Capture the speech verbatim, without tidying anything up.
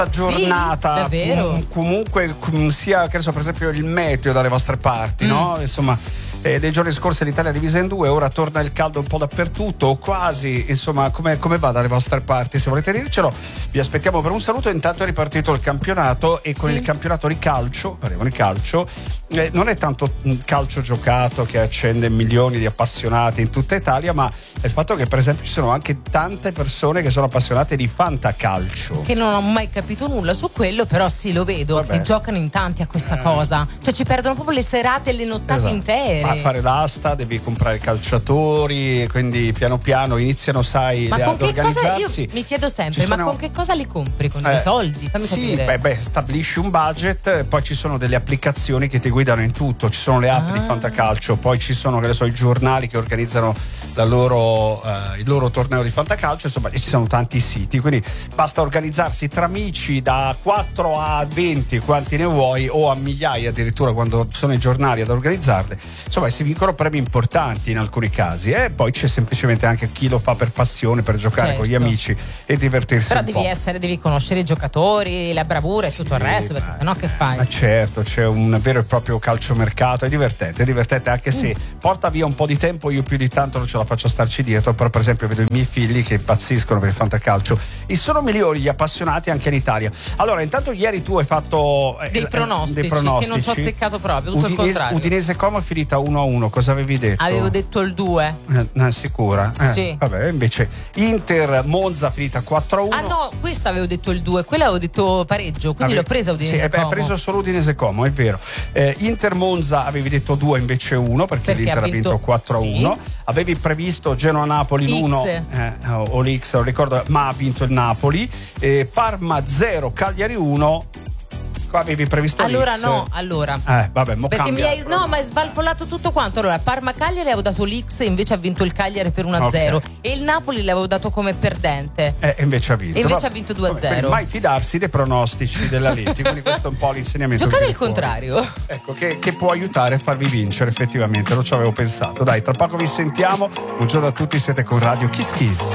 giornata, sì, davvero? com- comunque com- sia che ne so, per esempio il meteo dalle vostre parti, mm. no? Insomma, eh, dei giorni scorsi l'Italia è divisa in due, ora torna il caldo un po' dappertutto o quasi, insomma, come, come va dalle vostre parti? Se volete dircelo vi aspettiamo per un saluto. Intanto è ripartito il campionato e con sì. il campionato di calcio, parliamo di calcio, eh, non è tanto calcio giocato che accende milioni di appassionati in tutta Italia, ma è il fatto che per esempio ci sono anche tante persone che sono appassionate di fantacalcio, che non ho mai capito nulla su quello, però sì, lo vedo. Vabbè. Che giocano in tanti a questa eh. cosa, cioè ci perdono proprio le serate e le nottate esatto. intere. A fare l'asta devi comprare calciatori, quindi piano piano iniziano, sai, ma le, con ad che organizzarsi. Cosa, io mi chiedo sempre, ma con che cosa li compri? Con eh, i soldi? Fammi sì, capire. Beh, beh, stabilisci un budget, poi ci sono delle applicazioni che ti guidano in tutto, ci sono le app ah. di fantacalcio, poi ci sono, che ne so, i giornali che organizzano la loro, eh, il loro torneo di fantacalcio, insomma ci sono tanti siti, quindi basta organizzarsi tra amici da quattro a venti, quanti ne vuoi, o a migliaia addirittura quando sono i giornali ad organizzarle, insomma si vincono premi importanti in alcuni casi, e poi c'è semplicemente anche chi lo fa per passione, per giocare certo. con gli amici e divertirsi però un devi po'. essere, devi conoscere i giocatori, la bravura sì, e tutto il resto, perché sennò che fai? Ma certo, c'è un vero e proprio calciomercato, è divertente, è divertente anche se mm. porta via un po' di tempo, io più di tanto non ce la faccio a starci dietro, però per esempio vedo i miei figli che impazziscono per il fantacalcio e sono migliori gli appassionati anche in Italia. Allora intanto ieri tu hai fatto eh, dei, pronostici, dei pronostici che non ci ho azzeccato proprio, tutto Udinese, il contrario. Udinese Como è finita uno a uno, cosa avevi detto? Avevo detto il due. Eh, no, sicura? Eh, sì. Vabbè, invece Inter Monza finita quattro a uno. Ah no, questa avevo detto il due, quella avevo detto pareggio, quindi Ave... l'ho presa Udinese sì, Como. Hai preso solo Udinese Como, è vero. Eh, Inter Monza avevi detto due invece uno, perché, perché l'Inter ha vinto, vinto quattro a uno. Sì. Avevi previsto Genoa Napoli l'uno, eh, o l'X, non ricordo, ma ha vinto il Napoli. Eh, Parma zero, Cagliari uno. Qua avevi previsto allora l'X. no, allora eh vabbè, mo perché cambia. mi hai, no, ma hai svalvolato tutto quanto. Allora Parma Cagliari avevo dato l'X e invece ha vinto il Cagliari per uno a zero, okay. E il Napoli l'avevo dato come perdente eh, e invece ha vinto e invece vabbè. ha vinto due a zero. Mai fidarsi dei pronostici della Leti, quindi questo è un po' l'insegnamento. Giocate il contrario, ecco, che, che può aiutare a farvi vincere effettivamente, non ci avevo pensato. Dai, tra poco vi sentiamo. Buongiorno a tutti, siete con Radio Kiss Kiss.